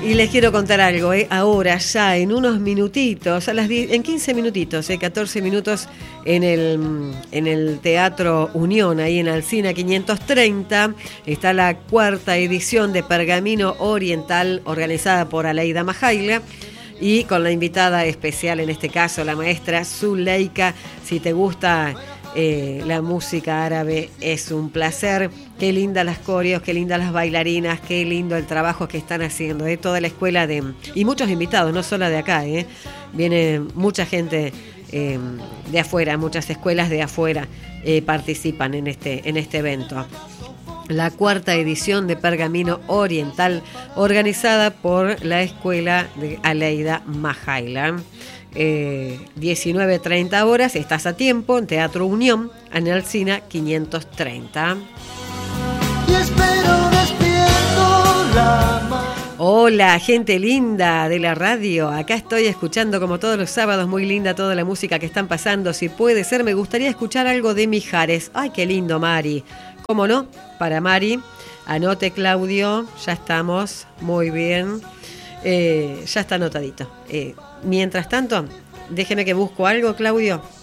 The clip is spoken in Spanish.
Y les quiero contar algo, ahora ya en unos minutitos, a las 10, en 15 minutitos, 14 minutos en el Teatro Unión, ahí en Alsina 530, está la cuarta edición de Pergamino Oriental, organizada por Aleida Majaila, y con la invitada especial, en este caso la maestra Zuleika. Si te gusta la música árabe, es un placer. Qué lindas las coreos, qué lindas las bailarinas, qué lindo el trabajo que están haciendo, toda la escuela y muchos invitados, no solo de acá, viene mucha gente de afuera, muchas escuelas de afuera participan en este evento. La cuarta edición de Pergamino Oriental, organizada por la escuela de Aleida Majaila. 19:30 horas, estás a tiempo en Teatro Unión, en Alsina 530. Y espero despierto la mano. Hola, gente linda de la radio. Acá estoy escuchando como todos los sábados, muy linda toda la música que están pasando. Si puede ser, me gustaría escuchar algo de Mijares. Ay, qué lindo, Mari. ¿Cómo no? Para Mari. Anote, Claudio. Ya estamos. Muy bien. Ya está anotadito. Mientras tanto, déjeme que busco algo, Claudio.